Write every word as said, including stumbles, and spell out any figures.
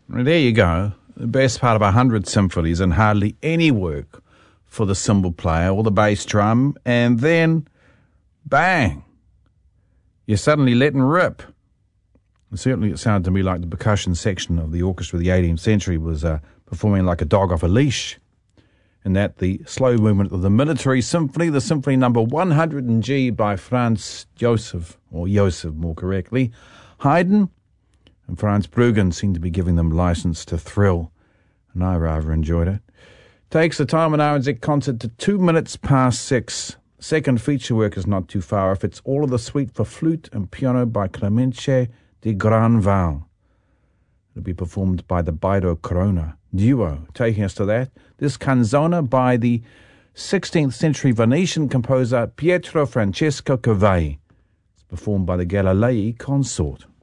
Well, there you go. The best part of a hundred symphonies and hardly any work for the cymbal player or the bass drum, and then, bang, you're suddenly letting rip. And certainly it sounded to me like the percussion section of the orchestra of the eighteenth century was uh, performing like a dog off a leash. And that the slow movement of the military symphony, the symphony number one hundred in G by Franz Joseph, or Joseph more correctly, Haydn and Franz Bruggen seem to be giving them license to thrill, and I rather enjoyed it. Takes the time on R N Z concert to two minutes past six. Second feature work is not too far off. It's all of the suite for flute and piano by Clemente de Granval. It'll be performed by the Baido Corona duo. Taking us to that, this canzona by the sixteenth century Venetian composer Pietro Francesco Cavalli. It's performed by the Galilei Consort.